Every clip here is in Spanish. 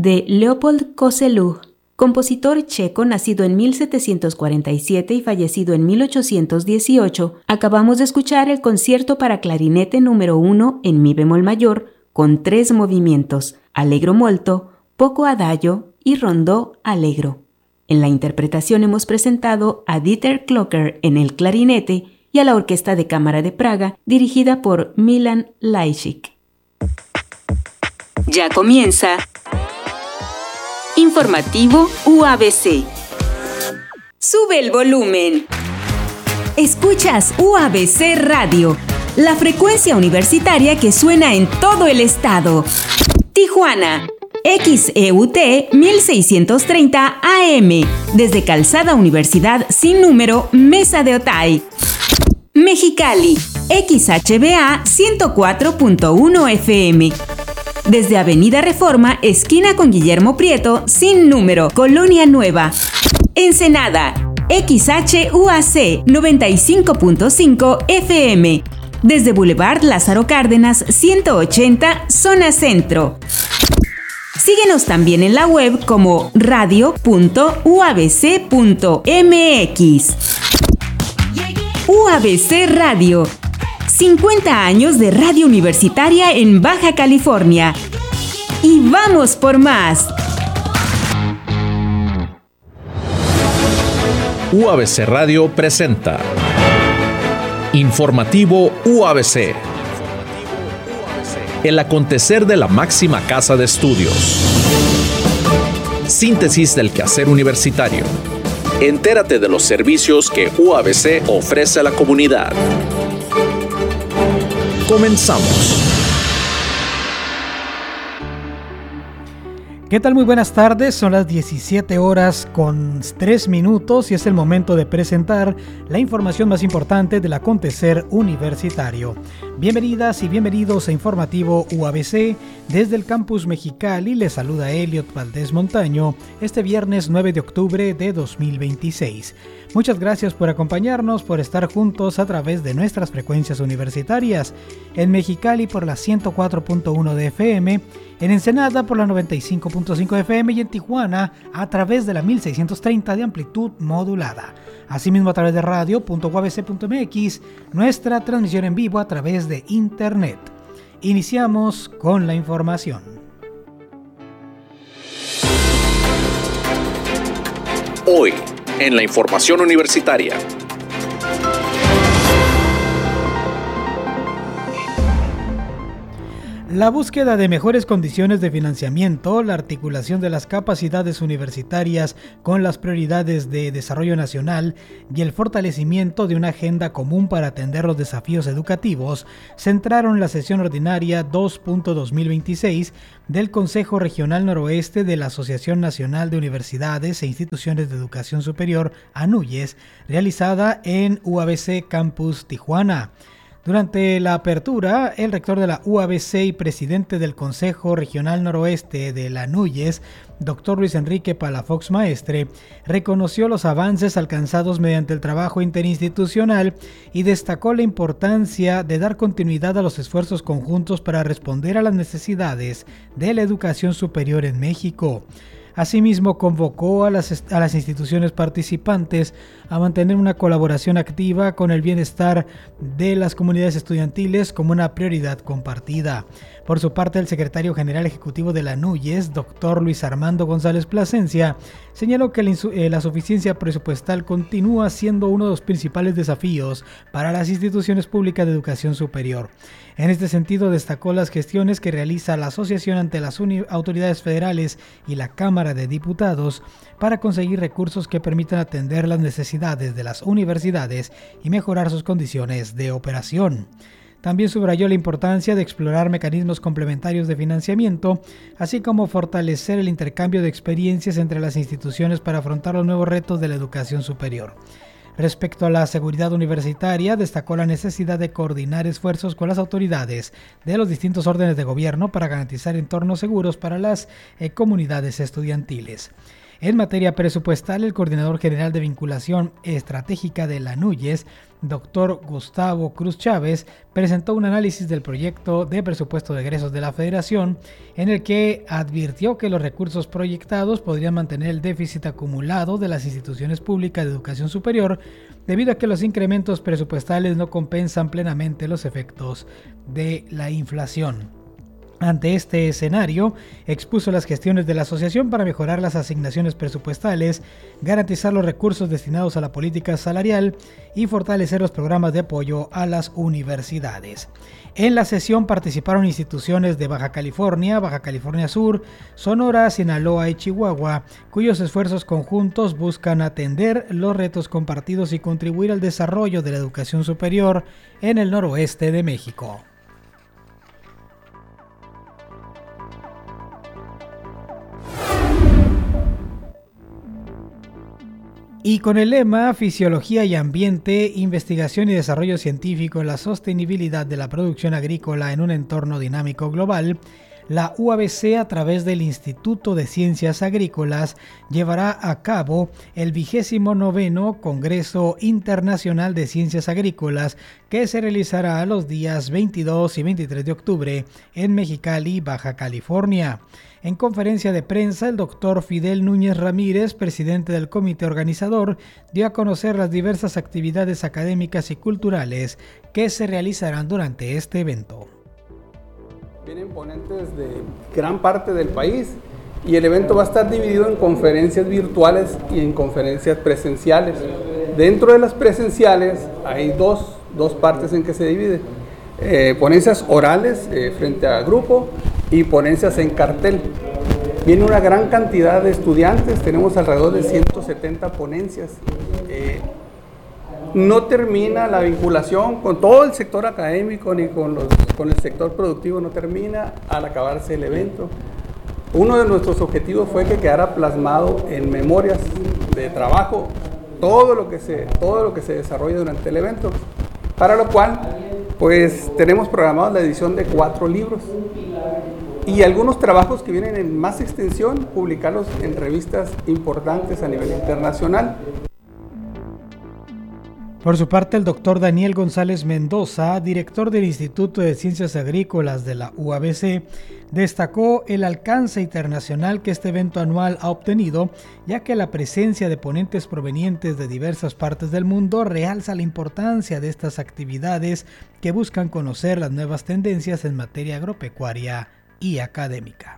de Leopold Kozeluch, compositor checo nacido en 1747 y fallecido en 1818, acabamos de escuchar el concierto para clarinete número 1 en mi bemol mayor, con 3 movimientos, allegro molto, poco adagio y rondó allegro. En la interpretación hemos presentado a Dieter Klocker en el clarinete y a la Orquesta de Cámara de Praga, dirigida por Milan Lajčík. Ya comienza Informativo UABC. Sube el volumen. Escuchas UABC Radio, la frecuencia universitaria que suena en todo el estado. Tijuana, XEUT 1630 AM, desde Calzada Universidad sin número, Mesa de Otay. Mexicali, XHBA 104.1 FM. Desde Avenida Reforma, esquina con Guillermo Prieto, sin número, Colonia Nueva. Ensenada, XHUAC 95.5 FM. Desde Boulevard Lázaro Cárdenas, 180, Zona Centro. Síguenos también en la web como radio.uabc.mx. UABC Radio. 50 años de radio universitaria en Baja California. ¡Y vamos por más! UABC Radio presenta Informativo UABC. El acontecer de la máxima casa de estudios. Síntesis del quehacer universitario. Entérate de los servicios que UABC ofrece a la comunidad. Comenzamos. ¿Qué tal? Muy buenas tardes, son las 17 horas con 3 minutos y es el momento de presentar la información más importante del acontecer universitario. Bienvenidas y bienvenidos a Informativo UABC. Desde el campus Mexicali les saluda Elliot Valdés Montaño este viernes 9 de octubre de 2026. Muchas gracias por acompañarnos, por estar juntos a través de nuestras frecuencias universitarias. En Mexicali por la 104.1 de FM, en Ensenada por la 95.5 FM y en Tijuana a través de la 1630 de amplitud modulada. Asimismo a través de radio.uabc.mx, nuestra transmisión en vivo a través de internet. Iniciamos con la información. Hoy, en la información universitaria. La búsqueda de mejores condiciones de financiamiento, la articulación de las capacidades universitarias con las prioridades de desarrollo nacional y el fortalecimiento de una agenda común para atender los desafíos educativos centraron la sesión ordinaria 2.2026 del Consejo Regional Noroeste de la Asociación Nacional de Universidades e Instituciones de Educación Superior, ANUYES, realizada en UABC Campus Tijuana. Durante la apertura, el rector de la UABC y presidente del Consejo Regional Noroeste de la ANUYES, Dr. Luis Enrique Palafox Maestre, reconoció los avances alcanzados mediante el trabajo interinstitucional y destacó la importancia de dar continuidad a los esfuerzos conjuntos para responder a las necesidades de la educación superior en México. Asimismo, convocó a las instituciones participantes a mantener una colaboración activa con el bienestar de las comunidades estudiantiles como una prioridad compartida. Por su parte, el secretario general ejecutivo de la ANUYES, Dr. Luis Armando González Plasencia, señaló que la suficiencia presupuestal continúa siendo uno de los principales desafíos para las instituciones públicas de educación superior. En este sentido, destacó las gestiones que realiza la asociación ante las autoridades federales y la Cámara de Diputados para conseguir recursos que permitan atender las necesidades de las universidades y mejorar sus condiciones de operación. También subrayó la importancia de explorar mecanismos complementarios de financiamiento, así como fortalecer el intercambio de experiencias entre las instituciones para afrontar los nuevos retos de la educación superior. Respecto a la seguridad universitaria, destacó la necesidad de coordinar esfuerzos con las autoridades de los distintos órdenes de gobierno para garantizar entornos seguros para las comunidades estudiantiles. En materia presupuestal, el coordinador general de vinculación estratégica de la NUYES, doctor Gustavo Cruz Chávez, presentó un análisis del proyecto de presupuesto de egresos de la Federación, en el que advirtió que los recursos proyectados podrían mantener el déficit acumulado de las instituciones públicas de educación superior, debido a que los incrementos presupuestales no compensan plenamente los efectos de la inflación. Ante este escenario, expuso las gestiones de la asociación para mejorar las asignaciones presupuestales, garantizar los recursos destinados a la política salarial y fortalecer los programas de apoyo a las universidades. En la sesión participaron instituciones de Baja California Sur, Sonora, Sinaloa y Chihuahua, cuyos esfuerzos conjuntos buscan atender los retos compartidos y contribuir al desarrollo de la educación superior en el noroeste de México. Y con el lema Fisiología y Ambiente, Investigación y Desarrollo Científico en la Sostenibilidad de la Producción Agrícola en un Entorno Dinámico Global, la UABC, a través del Instituto de Ciencias Agrícolas, llevará a cabo el 29º Congreso Internacional de Ciencias Agrícolas, que se realizará los días 22 y 23 de octubre en Mexicali, Baja California. En conferencia de prensa, el doctor Fidel Núñez Ramírez, presidente del comité organizador, dio a conocer las diversas actividades académicas y culturales que se realizarán durante este evento. Vienen ponentes de gran parte del país y el evento va a estar dividido en conferencias virtuales y en conferencias presenciales. Dentro de las presenciales hay dos partes en que se divide. Ponencias orales frente a grupo y ponencias en cartel. Viene una gran cantidad de estudiantes, tenemos alrededor de 170 ponencias. No termina la vinculación con todo el sector académico ni con el sector productivo, no termina al acabarse el evento. Uno de nuestros objetivos fue que quedara plasmado en memorias de trabajo todo lo que se desarrolla durante el evento, para lo cual pues tenemos programado la edición de 4 libros y algunos trabajos que vienen en más extensión, publicarlos en revistas importantes a nivel internacional. Por su parte, el doctor Daniel González Mendoza, director del Instituto de Ciencias Agrícolas de la UABC, destacó el alcance internacional que este evento anual ha obtenido, ya que la presencia de ponentes provenientes de diversas partes del mundo realza la importancia de estas actividades que buscan conocer las nuevas tendencias en materia agropecuaria y académica.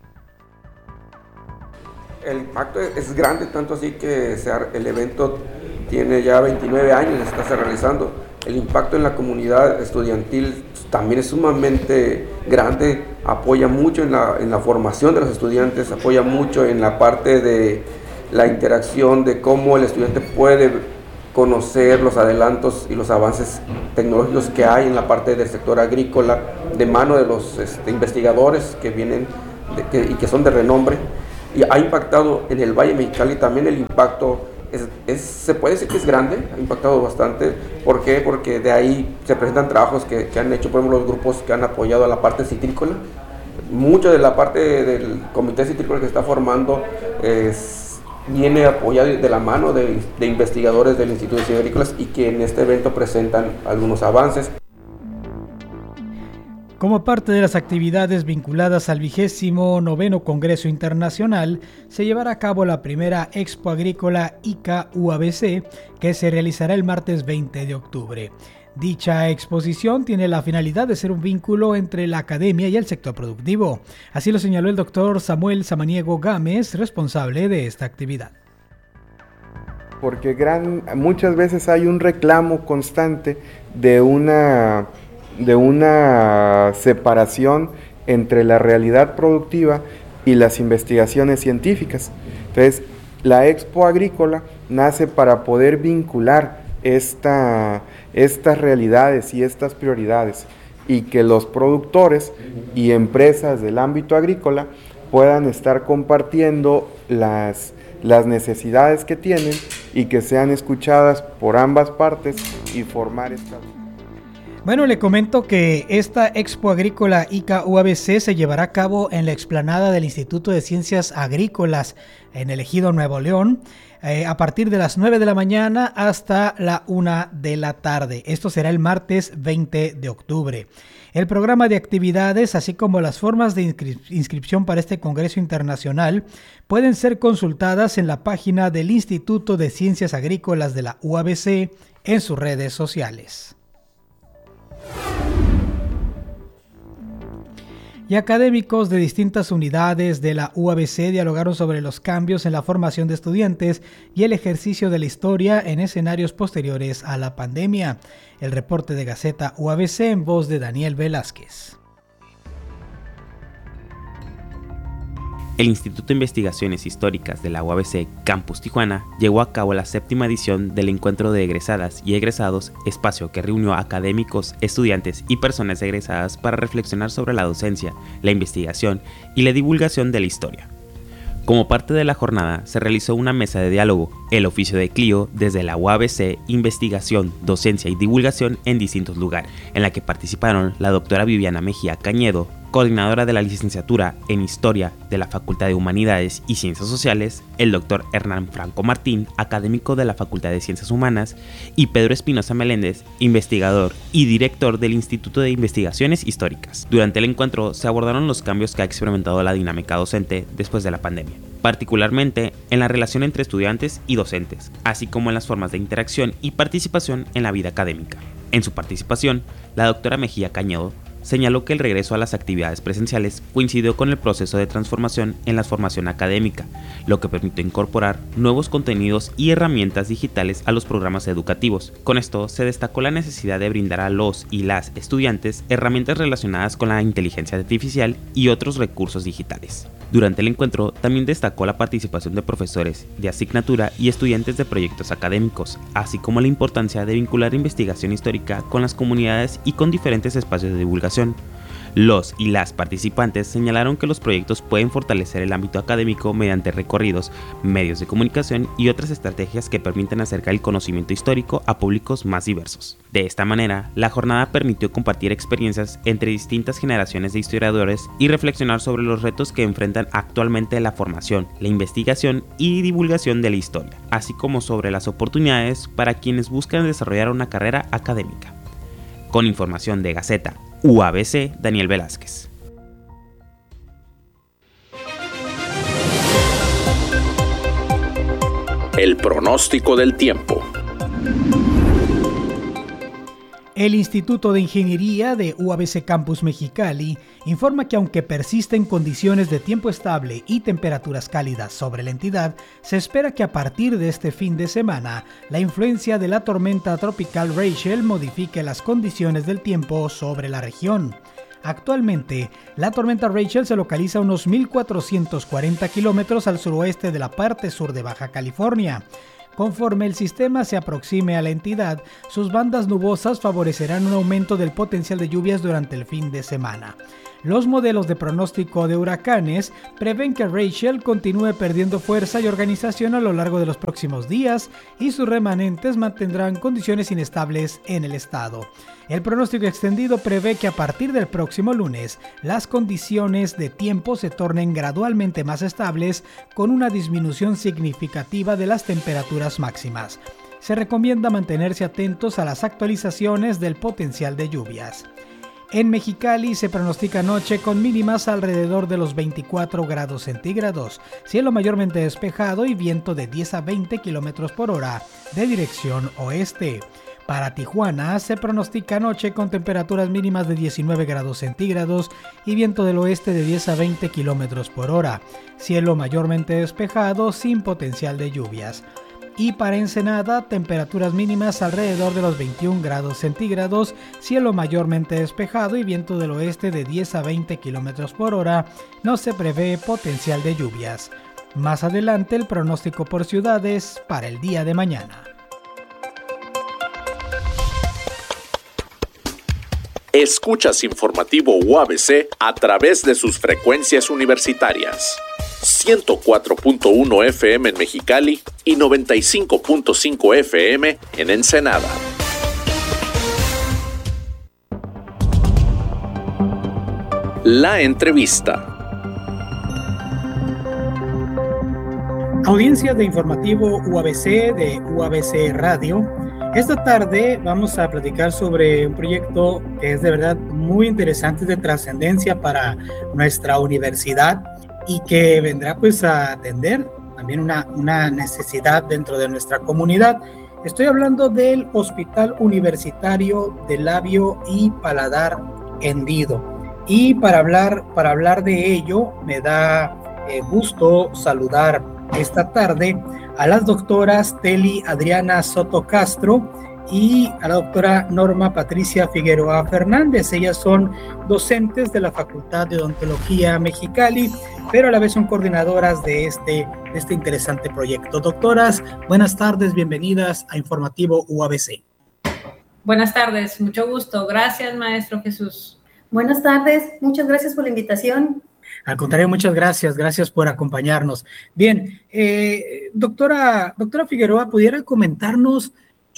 El impacto es grande, tanto así que el evento tiene ya 29 años, está realizando. El impacto en la comunidad estudiantil también es sumamente grande, apoya mucho en la formación de los estudiantes, apoya mucho en la parte de la interacción, de cómo el estudiante puede conocer los adelantos y los avances tecnológicos que hay en la parte del sector agrícola, de mano de los investigadores que vienen y que son de renombre. Y ha impactado en el Valle Mexicali también. El impacto se puede decir que es grande, ha impactado bastante. ¿Por qué? Porque de ahí se presentan trabajos que han hecho, por ejemplo, los grupos que han apoyado a la parte citrícola. Mucho de la parte del comité citrícola que está formando viene apoyado de la mano de investigadores del Instituto de Ciencias Agrícolas y que en este evento presentan algunos avances. Como parte de las actividades vinculadas al 29º Congreso Internacional, se llevará a cabo la primera Expo Agrícola ICA UABC, que se realizará el martes 20 de octubre. Dicha exposición tiene la finalidad de ser un vínculo entre la academia y el sector productivo. Así lo señaló el doctor Samuel Samaniego Gámez, responsable de esta actividad. Porque muchas veces hay un reclamo constante de una separación entre la realidad productiva y las investigaciones científicas. Entonces, la Expo Agrícola nace para poder vincular estas realidades y estas prioridades, y que los productores y empresas del ámbito agrícola puedan estar compartiendo las necesidades que tienen y que sean escuchadas por ambas partes y formar esta. Bueno, le comento que esta Expo Agrícola ICA UABC se llevará a cabo en la explanada del Instituto de Ciencias Agrícolas en el Ejido Nuevo León a partir de las 9 de la mañana hasta la 1 de la tarde. Esto será el martes 20 de octubre. El programa de actividades, así como las formas de inscripción para este Congreso Internacional, pueden ser consultadas en la página del Instituto de Ciencias Agrícolas de la UABC en sus redes sociales. Y académicos de distintas unidades de la UABC dialogaron sobre los cambios en la formación de estudiantes y el ejercicio de la historia en escenarios posteriores a la pandemia. El reporte de Gaceta UABC en voz de Daniel Velázquez. El Instituto de Investigaciones Históricas de la UABC Campus Tijuana llevó a cabo la 7ª edición del Encuentro de Egresadas y Egresados, espacio que reunió a académicos, estudiantes y personas egresadas para reflexionar sobre la docencia, la investigación y la divulgación de la historia. Como parte de la jornada, se realizó una mesa de diálogo, el oficio de Clio desde la UABC, investigación, docencia y divulgación en distintos lugares, en la que participaron la doctora Viviana Mejía Cañedo, coordinadora de la licenciatura en Historia de la Facultad de Humanidades y Ciencias Sociales, el doctor Hernán Franco Martín, académico de la Facultad de Ciencias Humanas, y Pedro Espinosa Meléndez, investigador y director del Instituto de Investigaciones Históricas. Durante el encuentro se abordaron los cambios que ha experimentado la dinámica docente después de la pandemia, particularmente en la relación entre estudiantes y docentes, así como en las formas de interacción y participación en la vida académica. En su participación, la doctora Mejía Cañedo señaló que el regreso a las actividades presenciales coincidió con el proceso de transformación en la formación académica, lo que permitió incorporar nuevos contenidos y herramientas digitales a los programas educativos. Con esto se destacó la necesidad de brindar a los y las estudiantes herramientas relacionadas con la inteligencia artificial y otros recursos digitales. Durante el encuentro también destacó la participación de profesores de asignatura y estudiantes de proyectos académicos, así como la importancia de vincular investigación histórica con las comunidades y con diferentes espacios de divulgación. Los y las participantes señalaron que los proyectos pueden fortalecer el ámbito académico mediante recorridos, medios de comunicación y otras estrategias que permiten acercar el conocimiento histórico a públicos más diversos. De esta manera, la jornada permitió compartir experiencias entre distintas generaciones de historiadores y reflexionar sobre los retos que enfrentan actualmente la formación, la investigación y divulgación de la historia, así como sobre las oportunidades para quienes buscan desarrollar una carrera académica. Con información de Gaceta UABC, Daniel Velázquez. El pronóstico del tiempo. El Instituto de Ingeniería de UABC Campus Mexicali informa que aunque persisten condiciones de tiempo estable y temperaturas cálidas sobre la entidad, se espera que a partir de este fin de semana, la influencia de la tormenta tropical Rachel modifique las condiciones del tiempo sobre la región. Actualmente, la tormenta Rachel se localiza a unos 1.440 kilómetros al suroeste de la parte sur de Baja California. Conforme el sistema se aproxime a la entidad, sus bandas nubosas favorecerán un aumento del potencial de lluvias durante el fin de semana. Los modelos de pronóstico de huracanes prevén que Rachel continúe perdiendo fuerza y organización a lo largo de los próximos días y sus remanentes mantendrán condiciones inestables en el estado. El pronóstico extendido prevé que a partir del próximo lunes, las condiciones de tiempo se tornen gradualmente más estables con una disminución significativa de las temperaturas máximas. Se recomienda mantenerse atentos a las actualizaciones del potencial de lluvias. En Mexicali se pronostica noche con mínimas alrededor de los 24 grados centígrados, cielo mayormente despejado y viento de 10 a 20 kilómetros por hora de dirección oeste. Para Tijuana se pronostica noche con temperaturas mínimas de 19 grados centígrados y viento del oeste de 10 a 20 kilómetros por hora, cielo mayormente despejado sin potencial de lluvias. Y para Ensenada, temperaturas mínimas alrededor de los 21 grados centígrados, cielo mayormente despejado y viento del oeste de 10 a 20 kilómetros por hora, no se prevé potencial de lluvias. Más adelante el pronóstico por ciudades para el día de mañana. Escuchas informativo UABC a través de sus frecuencias universitarias. 104.1 FM en Mexicali y 95.5 FM en Ensenada. La entrevista. Audiencia de informativo UABC de UABC Radio. Esta tarde vamos a platicar sobre un proyecto que es de verdad muy interesante, de trascendencia para nuestra universidad y que vendrá pues a atender también una necesidad dentro de nuestra comunidad. Estoy hablando del Hospital Universitario de Labio y Paladar Hendido. Y para hablar de ello, me da gusto saludar esta tarde a las doctoras Teli Adriana Soto Castro y a la doctora Norma Patricia Figueroa Fernández. Ellas son docentes de la Facultad de Odontología Mexicali, pero a la vez son coordinadoras de este interesante proyecto. Doctoras, buenas tardes, bienvenidas a Informativo UABC. Buenas tardes, mucho gusto. Gracias, maestro Jesús. Buenas tardes, muchas gracias por la invitación. Al contrario, muchas gracias por acompañarnos. Bien, doctora Figueroa, ¿pudiera comentarnos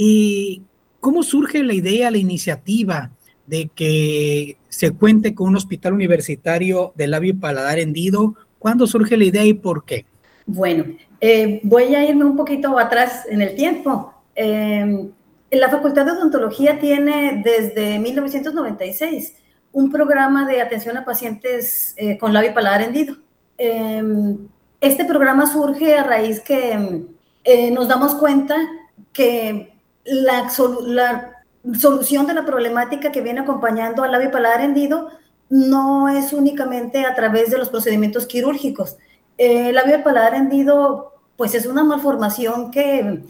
cómo surge la idea, la iniciativa de que se cuente con un hospital universitario de labio y paladar hendido? ¿Cuándo surge la idea y por qué? Bueno, voy a irme un poquito atrás en el tiempo. La Facultad de Odontología tiene desde 1996 un programa de atención a pacientes con labio y paladar hendido. Este programa surge a raíz que nos damos cuenta que la solución de la problemática que viene acompañando al labio y paladar hendido no es únicamente a través de los procedimientos quirúrgicos. El labio y paladar hendido pues es una malformación que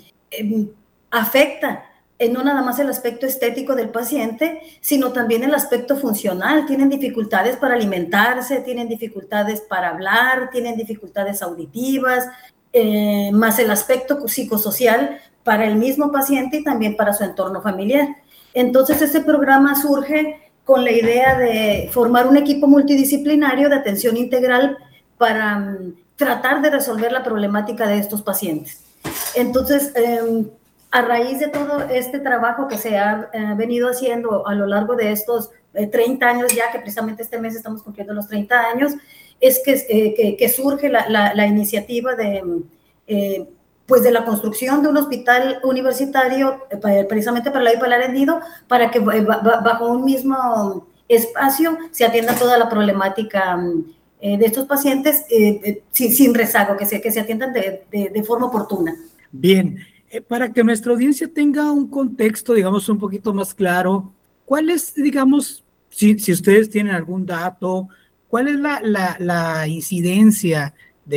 afecta no nada más el aspecto estético del paciente, sino también el aspecto funcional. Tienen dificultades para alimentarse, tienen dificultades para hablar, tienen dificultades auditivas, más el aspecto psicosocial para el mismo paciente y también para su entorno familiar. Entonces, este programa surge con la idea de formar un equipo multidisciplinario de atención integral para tratar de resolver la problemática de estos pacientes. Entonces, a raíz de todo este trabajo que se ha venido haciendo a lo largo de estos 30 años ya, que precisamente este mes estamos cumpliendo los 30 años, es que surge la iniciativa pues de la construcción de un hospital universitario precisamente para labio y paladar hendido, para que bajo un mismo espacio se atienda toda la problemática de estos pacientes sin rezago, que se atiendan de forma oportuna. Bien. Para que nuestra audiencia tenga un contexto, digamos, un poquito más claro, ¿cuál es, digamos, si ustedes tienen algún dato, cuál es la incidencia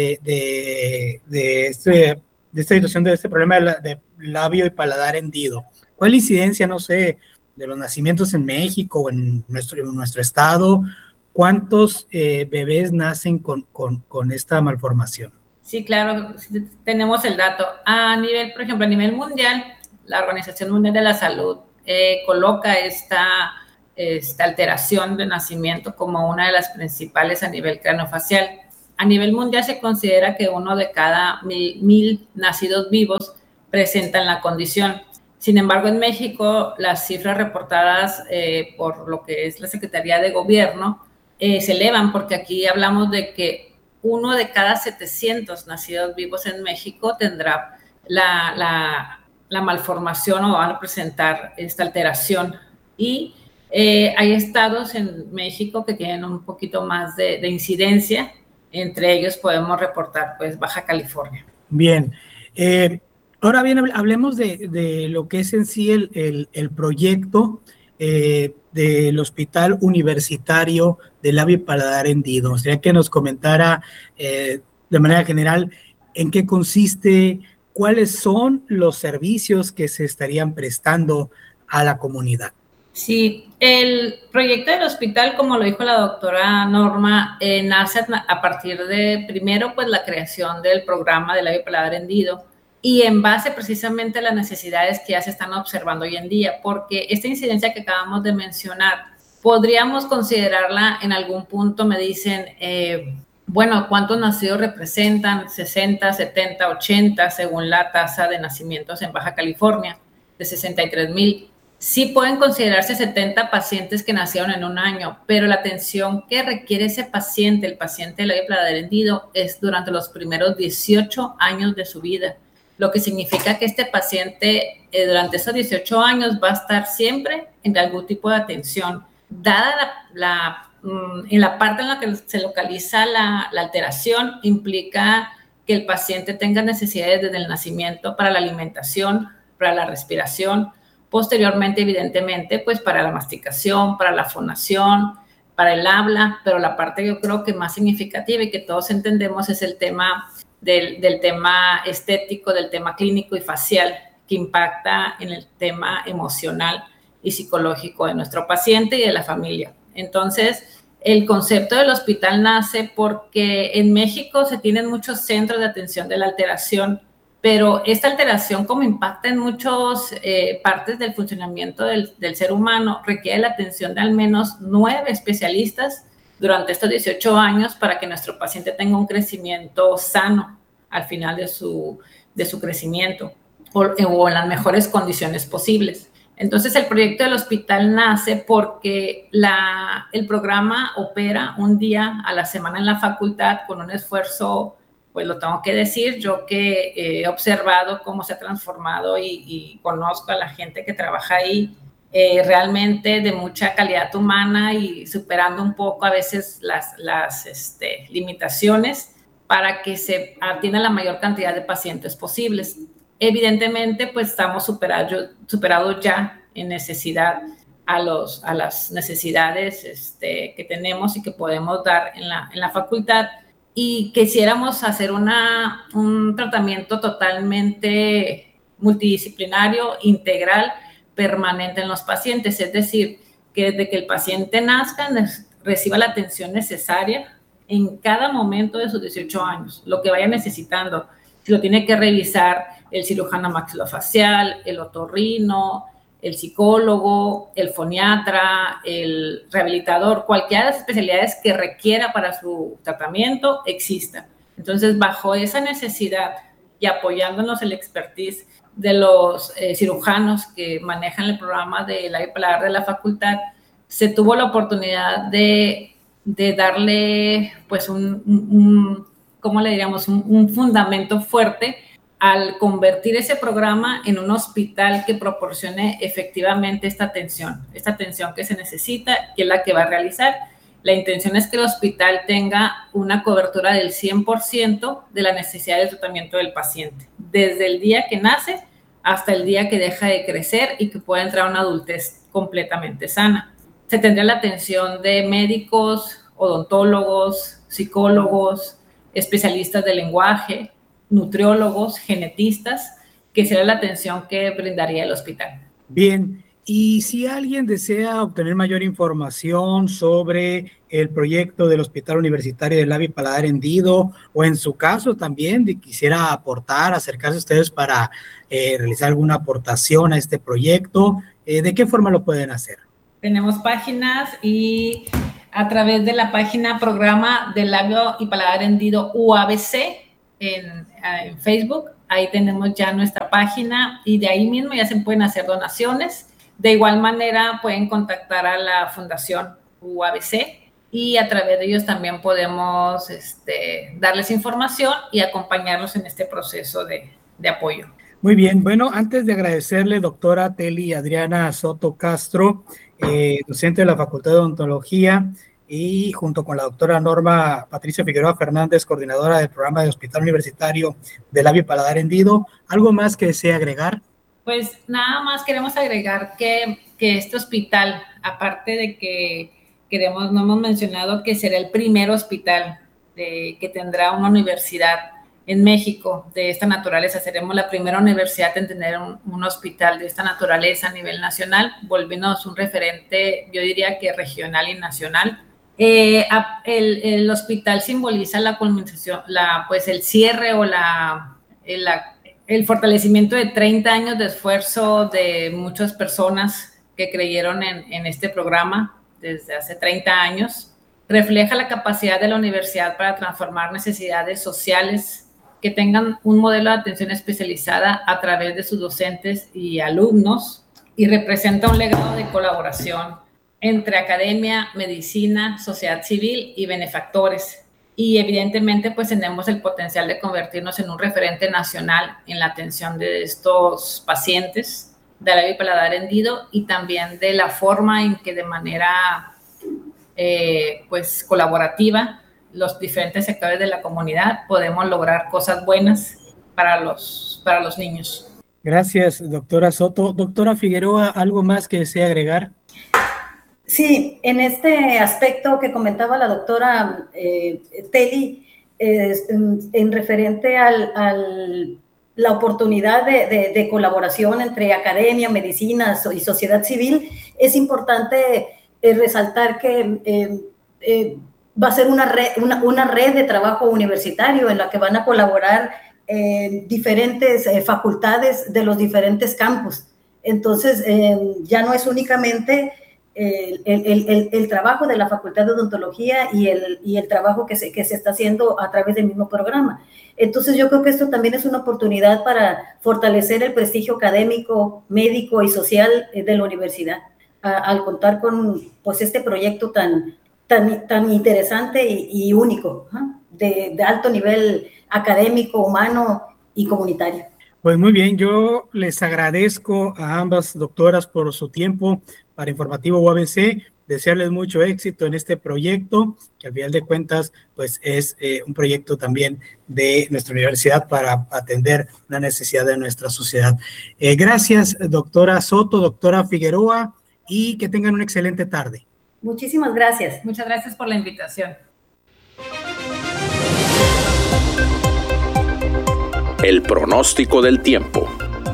de esta situación, de este problema de labio y paladar hendido? ¿Cuál incidencia, no sé, de los nacimientos en México o en nuestro estado? ¿Cuántos bebés nacen con esta malformación? Sí, claro, tenemos el dato. Por ejemplo, a nivel mundial, la Organización Mundial de la Salud coloca esta alteración de nacimiento como una de las principales a nivel craneofacial. A nivel mundial se considera que 1 de cada 1,000 nacidos vivos presentan la condición. Sin embargo, en México, las cifras reportadas por lo que es la Secretaría de Gobierno se elevan, porque aquí hablamos de que 1 de cada 700 nacidos vivos en México tendrá la malformación o van a presentar esta alteración. Y hay estados en México que tienen un poquito más de incidencia. Entre ellos podemos reportar pues Baja California. Bien. Ahora bien, hablemos de lo que es en sí el proyecto del Hospital Universitario de Labio y Paladar Hendido. O sea, que nos comentara de manera general en qué consiste, cuáles son los servicios que se estarían prestando a la comunidad. Sí, el proyecto del hospital, como lo dijo la doctora Norma, nace a partir de, primero, pues la creación del programa de labio y paladar hendido, y en base precisamente a las necesidades que ya se están observando hoy en día, porque esta incidencia que acabamos de mencionar, podríamos considerarla en algún punto, me dicen, bueno, ¿cuántos nacidos representan? 60, 70, 80, según la tasa de nacimientos en Baja California, de 63,000. sí pueden considerarse 70 pacientes que nacieron en un año, pero la atención que requiere ese paciente, el paciente de labio paladar hendido, es durante los primeros 18 años de su vida, lo que significa que este paciente durante esos 18 años va a estar siempre en algún tipo de atención. Dada en la parte en la que se localiza la alteración, implica que el paciente tenga necesidades desde el nacimiento para la alimentación, para la respiración, posteriormente, evidentemente, pues para la masticación, para la fonación, para el habla, pero la parte yo creo que más significativa y que todos entendemos es el tema del tema estético, del tema clínico y facial, que impacta en el tema emocional y psicológico de nuestro paciente y de la familia. Entonces, el concepto del hospital nace porque en México se tienen muchos centros de atención de la alteración, pero esta alteración, como impacta en muchas partes del funcionamiento del ser humano, requiere la atención de al menos 9 especialistas durante estos 18 años para que nuestro paciente tenga un crecimiento sano al final de su crecimiento o en las mejores condiciones posibles. Entonces, el proyecto del hospital nace porque el programa opera un día a la semana en la facultad con un esfuerzo, pues lo tengo que decir, yo que he observado cómo se ha transformado y conozco a la gente que trabaja ahí, realmente de mucha calidad humana y superando un poco a veces las limitaciones para que se atienda la mayor cantidad de pacientes posibles. Evidentemente, pues estamos superados ya en necesidad a las necesidades que tenemos y que podemos dar en la facultad, y quisiéramos hacer un tratamiento totalmente multidisciplinario, integral, permanente en los pacientes, es decir, que desde que el paciente nazca reciba la atención necesaria en cada momento de sus 18 años, lo que vaya necesitando. Si lo tiene que revisar el cirujano maxilofacial, el otorrino, el psicólogo, el foniatra, el rehabilitador, cualquiera de las especialidades que requiera para su tratamiento exista. Entonces, bajo esa necesidad y apoyándonos el expertise de los cirujanos que manejan el programa de labio paladar de la facultad, se tuvo la oportunidad de darle pues ¿cómo le diríamos? Un fundamento fuerte al convertir ese programa en un hospital que proporcione efectivamente esta atención que se necesita, que es la que va a realizar. La intención es que el hospital tenga una cobertura del 100% de la necesidad de tratamiento del paciente, desde el día que nace hasta el día que deja de crecer y que pueda entrar a una adultez completamente sana. Se tendría la atención de médicos, odontólogos, psicólogos, especialistas de lenguaje, nutriólogos, genetistas, que será la atención que brindaría el hospital. Bien, y si alguien desea obtener mayor información sobre el proyecto del Hospital Universitario del Labio y Paladar Hendido, o en su caso también quisiera aportar, acercarse a ustedes para realizar alguna aportación a este proyecto, ¿de qué forma lo pueden hacer? Tenemos páginas y a través de la página Programa del Labio y Paladar Hendido UABC en Facebook, ahí tenemos ya nuestra página y de ahí mismo ya se pueden hacer donaciones. De igual manera pueden contactar a la Fundación UABC y a través de ellos también podemos darles información y acompañarlos en este proceso de apoyo. Muy bien, bueno, antes de agradecerle, doctora Teli Adriana Soto Castro, docente de la Facultad de Odontología, y junto con la doctora Norma Patricia Figueroa Fernández, coordinadora del programa de Hospital Universitario de Labio y Paladar Hendido, ¿algo más que desea agregar? Pues nada más queremos agregar que este hospital, aparte de que no hemos mencionado que será el primer hospital que tendrá una universidad en México de esta naturaleza. Seremos la primera universidad en tener un hospital de esta naturaleza a nivel nacional, volviéndonos un referente, yo diría que regional y nacional. El hospital simboliza la culminación, pues el cierre o el fortalecimiento de 30 años de esfuerzo de muchas personas que creyeron en este programa desde hace 30 años. Refleja la capacidad de la universidad para transformar necesidades sociales que tengan un modelo de atención especializada a través de sus docentes y alumnos, y representa un legado de colaboración entre academia, medicina, sociedad civil y benefactores. Y evidentemente pues tenemos el potencial de convertirnos en un referente nacional en la atención de estos pacientes de labio y paladar hendido, y también de la forma en que de manera pues colaborativa los diferentes sectores de la comunidad podemos lograr cosas buenas para los niños. Gracias, doctora Soto. Doctora Figueroa, ¿algo más que desea agregar? Sí, en este aspecto que comentaba la doctora Teli, en referente a la oportunidad de colaboración entre academia, medicina y sociedad civil, es importante resaltar que va a ser una red de trabajo universitario en la que van a colaborar diferentes facultades de los diferentes campus. Entonces, ya no es únicamente el trabajo de la Facultad de Odontología y el trabajo que se está haciendo a través del mismo programa. Entonces, yo creo que esto también es una oportunidad para fortalecer el prestigio académico, médico y social de la universidad, al contar con pues, este proyecto tan interesante y único, de alto nivel académico, humano y comunitario. Pues muy bien, yo les agradezco a ambas doctoras por su tiempo para Informativo UABC, desearles mucho éxito en este proyecto, que al final de cuentas pues es un proyecto también de nuestra universidad para atender una necesidad de nuestra sociedad. Gracias, doctora Soto, doctora Figueroa, y que tengan una excelente tarde. Muchísimas gracias. Muchas gracias por la invitación. El pronóstico del tiempo.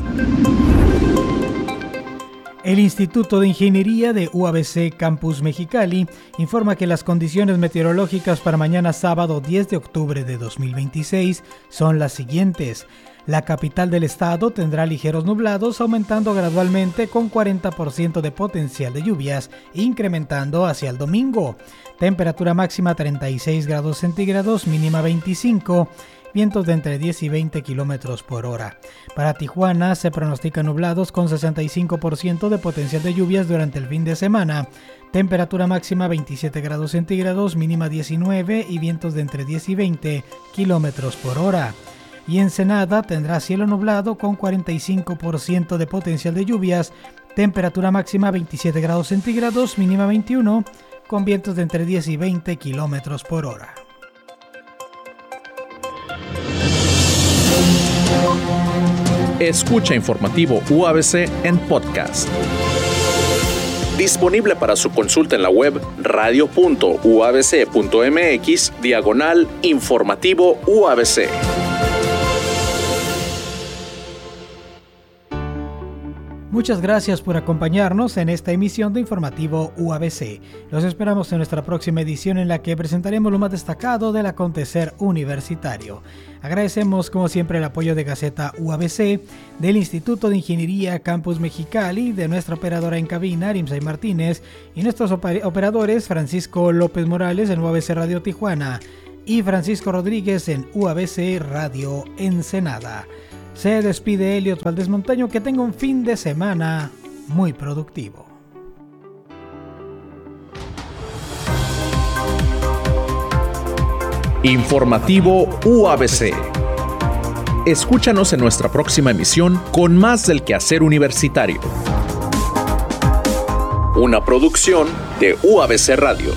El Instituto de Ingeniería de UABC Campus Mexicali informa que las condiciones meteorológicas para mañana sábado 10 de octubre de 2026 son las siguientes. La capital del estado tendrá ligeros nublados, aumentando gradualmente con 40% de potencial de lluvias, incrementando hacia el domingo. Temperatura máxima 36 grados centígrados, mínima 25. Vientos de entre 10 y 20 kilómetros por hora. Para Tijuana se pronostica nublados con 65% de potencial de lluvias durante el fin de semana. Temperatura máxima 27 grados centígrados, mínima 19 y vientos de entre 10 y 20 kilómetros por hora. Y Ensenada tendrá cielo nublado con 45% de potencial de lluvias. Temperatura máxima 27 grados centígrados, mínima 21, con vientos de entre 10 y 20 kilómetros por hora. Escucha Informativo UABC en podcast. Disponible para su consulta en la web radio.uabc.mx/informativo UABC. Muchas gracias por acompañarnos en esta emisión de Informativo UABC. Los esperamos en nuestra próxima edición, en la que presentaremos lo más destacado del acontecer universitario. Agradecemos como siempre el apoyo de Gaceta UABC, del Instituto de Ingeniería Campus Mexicali, de nuestra operadora en cabina, Arimsay Martínez, y nuestros operadores Francisco López Morales en UABC Radio Tijuana y Francisco Rodríguez en UABC Radio Ensenada. Se despide Eliot Valdés Montaño. Que tenga un fin de semana muy productivo. Informativo UABC. Escúchanos en nuestra próxima emisión con más del quehacer universitario. Una producción de UABC Radio.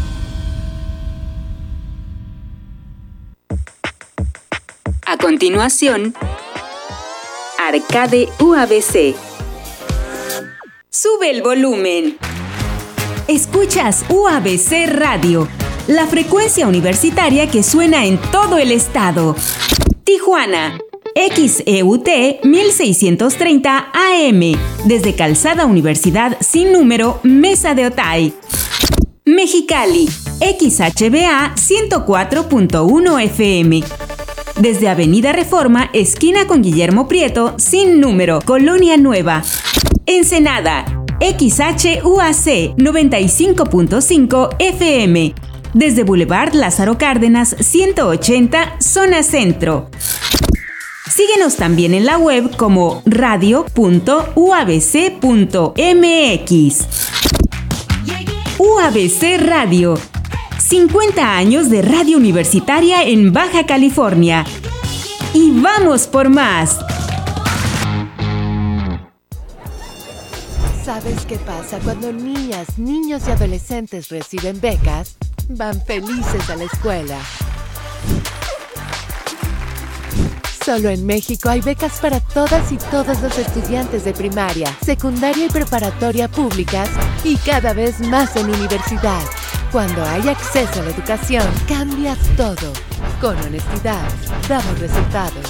A continuación, Arcade UABC. Sube el volumen. Escuchas UABC Radio, la frecuencia universitaria que suena en todo el estado. Tijuana, XEUT 1630 AM, desde Calzada Universidad sin número, Mesa de Otay. Mexicali, XHBA 104.1 FM. Desde Avenida Reforma, esquina con Guillermo Prieto, sin número, Colonia Nueva. Ensenada, XHUAC 95.5 FM. Desde Boulevard Lázaro Cárdenas, 180, Zona Centro. Síguenos también en la web como radio.uabc.mx. UABC Radio. 50 años de radio universitaria en Baja California. ¡Y vamos por más! ¿Sabes qué pasa cuando niñas, niños y adolescentes reciben becas? Van felices a la escuela. Solo en México hay becas para todas y todos los estudiantes de primaria, secundaria y preparatoria públicas y cada vez más en universidad. Cuando hay acceso a la educación, cambias todo. Con honestidad, damos resultados.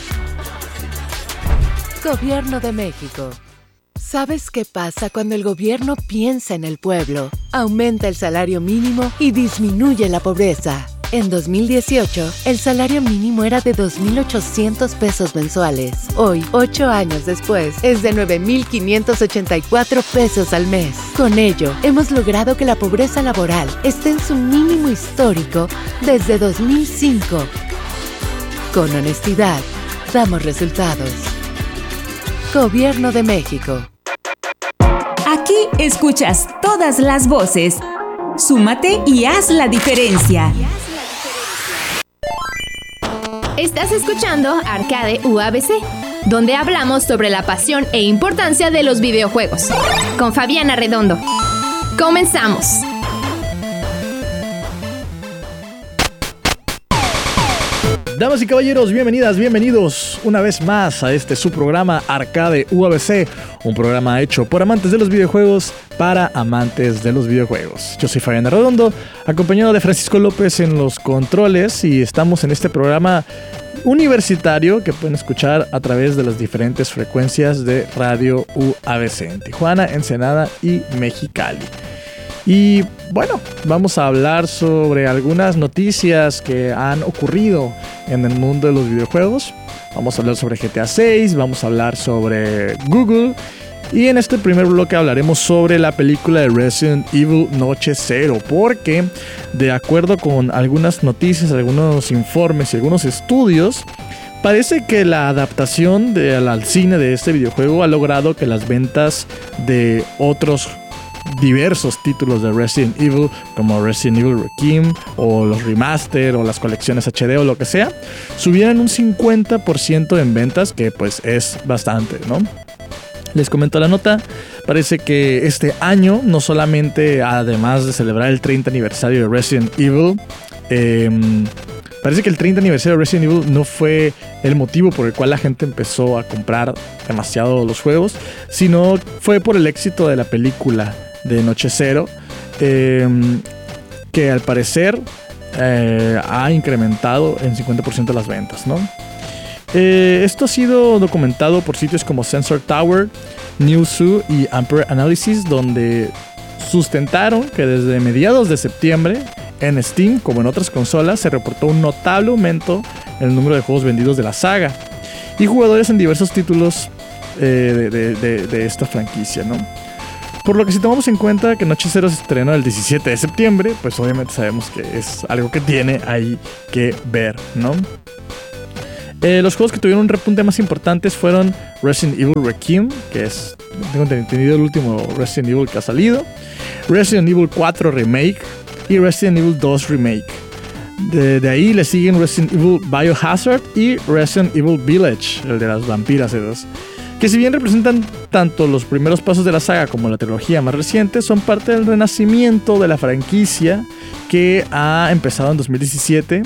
Gobierno de México. ¿Sabes qué pasa cuando el gobierno piensa en el pueblo? Aumenta el salario mínimo y disminuye la pobreza. En 2018, el salario mínimo era de 2,800 pesos mensuales. Hoy, 8 años después, es de 9,584 pesos al mes. Con ello, hemos logrado que la pobreza laboral esté en su mínimo histórico desde 2005. Con honestidad, damos resultados. Gobierno de México. Aquí escuchas todas las voces. Súmate y haz la diferencia. Estás escuchando Arcade UABC, donde hablamos sobre la pasión e importancia de los videojuegos. Con Fabiana Redondo. Comenzamos. Damas y caballeros, bienvenidas, bienvenidos una vez más a este su programa Arcade UABC, un programa hecho por amantes de los videojuegos para amantes de los videojuegos. Yo soy Fabián Redondo, acompañado de Francisco López en los controles, y estamos en este programa universitario que pueden escuchar a través de las diferentes frecuencias de Radio UABC en Tijuana, Ensenada y Mexicali. Y bueno, vamos a hablar sobre algunas noticias que han ocurrido en el mundo de los videojuegos. Vamos a hablar sobre GTA 6, vamos a hablar sobre Google, y en este primer bloque hablaremos sobre la película de Resident Evil Noche Cero, porque de acuerdo con algunas noticias, algunos informes y algunos estudios, parece que la adaptación al cine de este videojuego ha logrado que las ventas de otros diversos títulos de Resident Evil, como Resident Evil Requiem o los remaster o las colecciones HD o lo que sea, subieran un 50% en ventas, que pues es bastante, ¿no? Les comento la nota. Parece que este año, no solamente además de celebrar el 30 aniversario de Resident Evil, parece que el 30 aniversario de Resident Evil no fue el motivo por el cual la gente empezó a comprar demasiado los juegos, sino fue por el éxito de la película de Noche Cero, que al parecer ha incrementado en 50% las ventas, ¿no? Esto ha sido documentado por sitios como Sensor Tower, Newzoo y Ampere Analysis, donde sustentaron que desde mediados de septiembre en Steam, como en otras consolas, se reportó un notable aumento en el número de juegos vendidos de la saga y jugadores en diversos títulos de esta franquicia, ¿no? Por lo que si tomamos en cuenta que Noche Cero se estrenó el 17 de septiembre, pues obviamente sabemos que es algo que tiene ahí que ver, ¿no? Los juegos que tuvieron un repunte más importantes fueron Resident Evil Requiem, que es, tengo entendido, el último Resident Evil que ha salido, Resident Evil 4 Remake y Resident Evil 2 Remake. De ahí le siguen Resident Evil Biohazard y Resident Evil Village, el de las vampiras esos, que si bien representan tanto los primeros pasos de la saga como la trilogía más reciente, son parte del renacimiento de la franquicia que ha empezado en 2017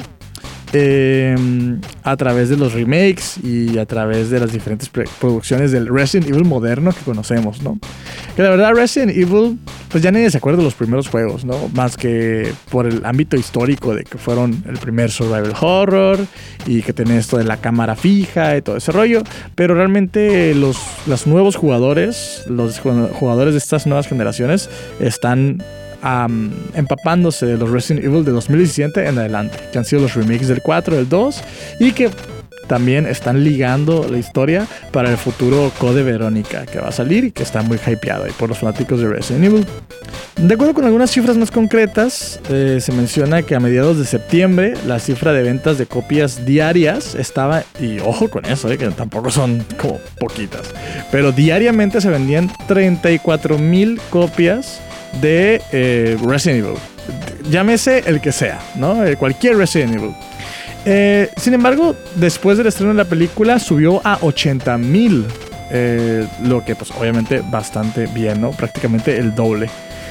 a través de los remakes y a través de las diferentes producciones del Resident Evil moderno que conocemos, ¿no? Que la verdad Resident Evil, pues ya nadie se acuerda de los primeros juegos, ¿no? Más que por el ámbito histórico de que fueron el primer survival horror y que tenía esto de la cámara fija y todo ese rollo, pero realmente los nuevos jugadores, los jugadores de estas nuevas generaciones están empapándose de los Resident Evil de 2017 en adelante, que han sido los remakes del 4, del 2, y que también están ligando la historia para el futuro Code Verónica que va a salir y que está muy hypeado ahí por los fanáticos de Resident Evil. De acuerdo con algunas cifras más concretas, se menciona que a mediados de septiembre la cifra de ventas de copias diarias estaba, y ojo con eso, que tampoco son como poquitas, pero diariamente se vendían 34,000 copias de Resident Evil. Llámese el que sea, ¿no? Cualquier Resident Evil. Sin embargo, después del estreno de la película subió a 80,000, lo que pues obviamente bastante bien, ¿no? Prácticamente el doble.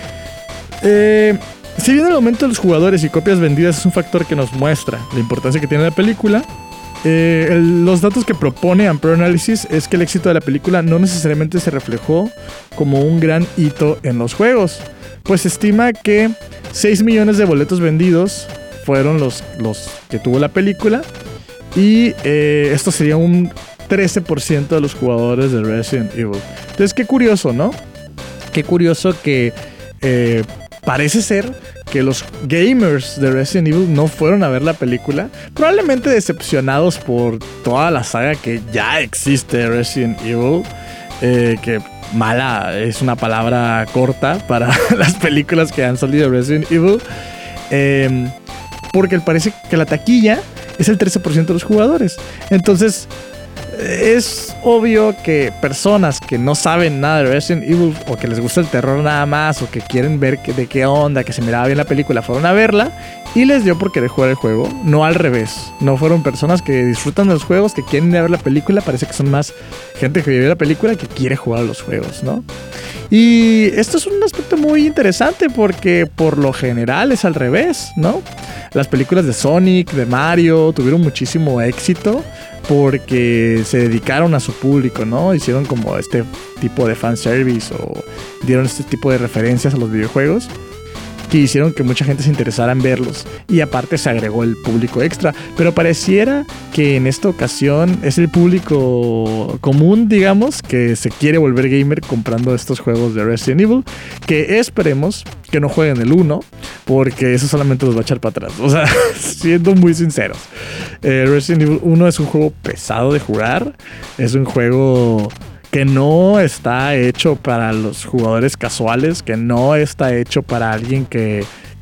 Si bien el aumento de los jugadores y copias vendidas es un factor que nos muestra la importancia que tiene la película, los datos que propone Ampere Analysis es que el éxito de la película no necesariamente se reflejó como un gran hito en los juegos, pues se estima que 6 millones de boletos vendidos fueron los que tuvo la película, y esto sería un 13% de los jugadores de Resident Evil. Entonces, qué curioso, ¿no? Qué curioso que parece ser que los gamers de Resident Evil no fueron a ver la película, probablemente decepcionados por toda la saga que ya existe de Resident Evil, que mala es una palabra corta para las películas que han salido de Resident Evil, porque parece que la taquilla es el 13% de los jugadores. Entonces es obvio que personas que no saben nada de Resident Evil, o que les gusta el terror nada más, o que quieren ver de qué onda, que se miraba bien la película, fueron a verla y les dio por querer jugar el juego, no al revés. No fueron personas que disfrutan de los juegos, que quieren ir a ver la película. Parece que son más gente que vive la película que quiere jugar a los juegos, ¿no? Y esto es un aspecto muy interesante porque por lo general es al revés, ¿no? Las películas de Sonic, de Mario, tuvieron muchísimo éxito porque se dedicaron a su público, ¿no? Hicieron como este tipo de fanservice o dieron este tipo de referencias a los videojuegos que hicieron que mucha gente se interesara en verlos, y aparte se agregó el público extra. Pero pareciera que en esta ocasión es el público común, digamos, que se quiere volver gamer comprando estos juegos de Resident Evil, que esperemos que no jueguen el 1, porque eso solamente los va a echar para atrás. O sea, siendo muy sinceros, Resident Evil 1 es un juego pesado de jugar, es un juego que no está hecho para los jugadores casuales, que no está hecho para alguien que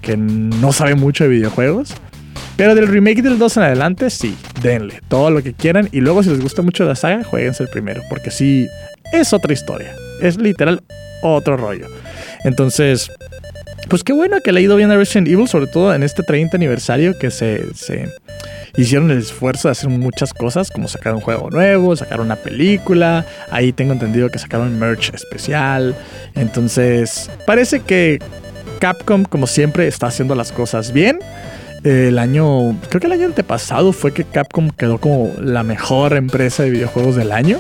no sabe mucho de videojuegos. Pero del remake del 2 en adelante, sí, denle todo lo que quieran. Y luego, si les gusta mucho la saga, jueguense el primero, porque sí, es otra historia. Es literal otro rollo. Entonces, pues qué bueno que le ha ido bien a Resident Evil, sobre todo en este 30 aniversario, que se hicieron el esfuerzo de hacer muchas cosas, como sacar un juego nuevo, sacar una película. Ahí tengo entendido que sacaron merch especial. Entonces, parece que Capcom, como siempre, está haciendo las cosas bien. Creo que el año antepasado fue que Capcom quedó como la mejor empresa de videojuegos del año.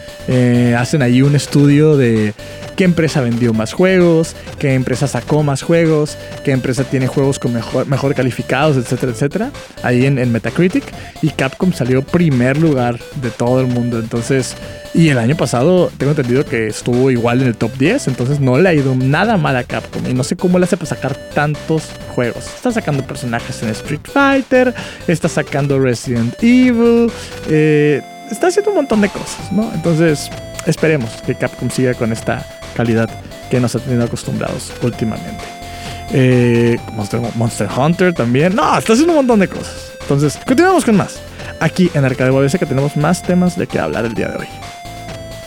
Hacen ahí un estudio de qué empresa vendió más juegos, qué empresa sacó más juegos, qué empresa tiene juegos con mejor calificados, etcétera, etcétera, ahí en Metacritic, y Capcom salió primer lugar de todo el mundo. Entonces, y el año pasado tengo entendido que estuvo igual en el top 10, entonces no le ha ido nada mal a Capcom, y no sé cómo le hace para sacar tantos juegos. Está sacando personajes en Street Fighter, está sacando Resident Evil, está haciendo un montón de cosas, ¿no? Entonces, esperemos que Capcom siga con esta calidad que nos ha tenido acostumbrados últimamente. Monster Hunter también. No, está haciendo un montón de cosas. Entonces, continuamos con más aquí en Arcade UABC, que tenemos más temas de qué hablar el día de hoy.